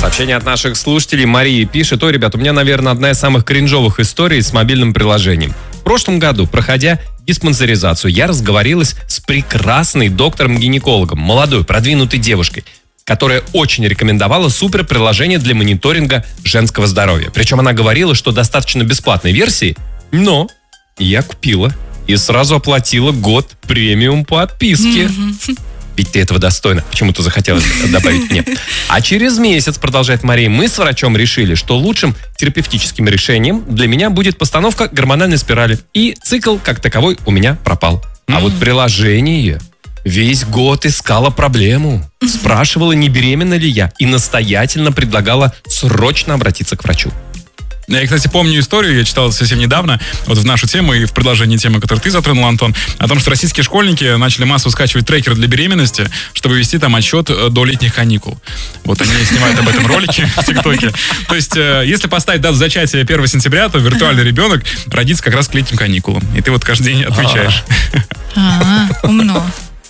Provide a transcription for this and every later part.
Сообщение от наших слушателей. Мария пишет: ой, ребят, у меня, наверное, одна из самых кринжовых историй с мобильным приложением. В прошлом году, проходя диспансеризацию, я разговорилась с прекрасной доктором-гинекологом, молодой, продвинутой девушкой, которая очень рекомендовала суперприложение для мониторинга женского здоровья. Причем она говорила, что достаточно бесплатной версии, но я купила и сразу оплатила год премиум подписки. Ведь ты этого достойна. Почему-то захотелось добавить мне. А через месяц, продолжает Мария, мы с врачом решили, что лучшим терапевтическим решением для меня будет постановка гормональной спирали. И цикл, как таковой, у меня пропал. А вот приложение весь год искало проблему. Спрашивала, не беременна ли я. И настоятельно предлагала срочно обратиться к врачу. Я, кстати, помню историю, я читал совсем недавно, вот в нашу тему и в продолжении темы, которую ты затронул, Антон, о том, что российские школьники начали массово скачивать трекеры для беременности, чтобы вести там отчет до летних каникул. Вот они снимают об этом ролики в ТикТоке. То есть, если поставить дату зачатия 1 сентября, то виртуальный ребенок родится как раз к летним каникулам. И ты вот каждый день отвечаешь. Умно.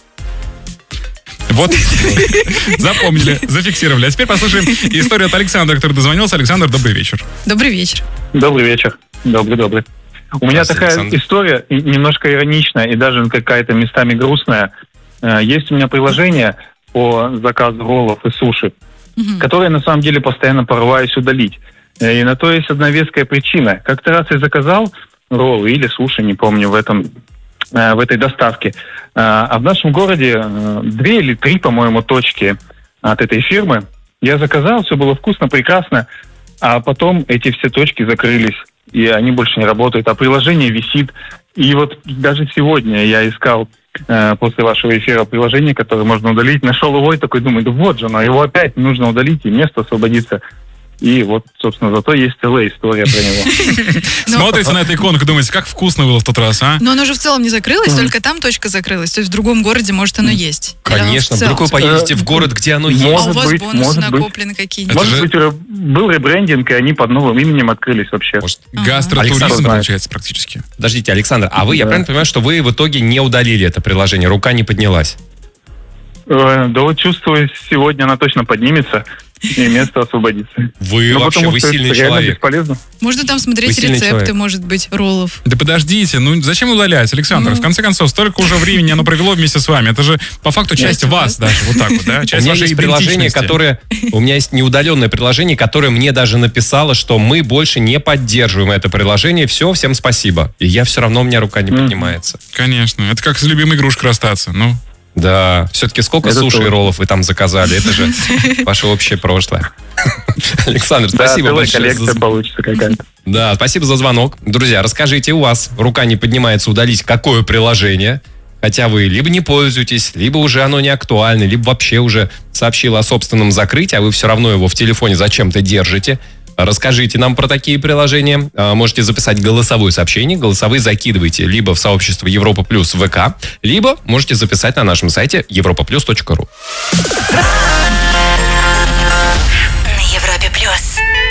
Вот, запомнили, зафиксировали. А теперь послушаем историю от Александра, который дозвонился. Александр, добрый вечер. Добрый вечер. Добрый вечер. Добрый. У меня такая история, немножко ироничная и даже какая-то местами грустная. Есть у меня приложение по заказу роллов и суши, которое на самом деле постоянно порываюсь удалить. И на то есть одна веская причина. Как-то раз я заказал роллы или суши, не помню, в этой доставке. А в нашем городе 2 или 3, по-моему, точки от этой фирмы. Я заказал, все было вкусно, прекрасно, а потом эти все точки закрылись, и они больше не работают, а приложение висит. И вот даже сегодня я искал после вашего эфира приложение, которое можно удалить, нашел его и такой думаю, да вот же, но его опять нужно удалить, и место освободится. И вот, собственно, зато есть целая история про него. Смотрите на эту иконку, думаете, как вкусно было в тот раз, а? Но оно же в целом не закрылось, только там точка закрылась. То есть в другом городе, может, оно есть. Конечно, вдруг вы поедете в город, где оно есть. А у вас бонусы накоплены какие-нибудь? Может быть, был ребрендинг, и они под новым именем открылись вообще. Гастротуризм получается практически. Подождите, Александр, а вы, я правильно понимаю, что вы в итоге не удалили это приложение, рука не поднялась? Да вот чувствую, сегодня она точно поднимется. И место освободится. Вы сильный человек. Можно там смотреть рецепты, может быть, роллов. Да подождите, зачем удалять, Александр? В конце концов, столько уже времени оно провело вместе с вами. Это же по факту часть вас даже, вот так вот, да? Часть вашей идентичности. У меня есть неудаленное приложение, которое мне даже написало, что мы больше не поддерживаем это приложение. Все, всем спасибо. И я все равно, у меня рука не поднимается. Конечно, это как с любимой игрушкой расстаться, Да, все-таки сколько суши и роллов вы там заказали? Это же ваше общее прошлое. Александр, спасибо большое. Коллекция получится какая-то. Да, спасибо за звонок. Друзья, расскажите, у вас рука не поднимается удалить какое приложение? Хотя вы либо не пользуетесь, либо уже оно не актуально, либо вообще уже сообщило о собственном закрытии, а вы все равно его в телефоне зачем-то держите. Расскажите нам про такие приложения. Можете записать голосовое сообщение. Голосовые закидывайте либо в сообщество Европа Плюс ВК, либо можете записать на нашем сайте europaplus.ru.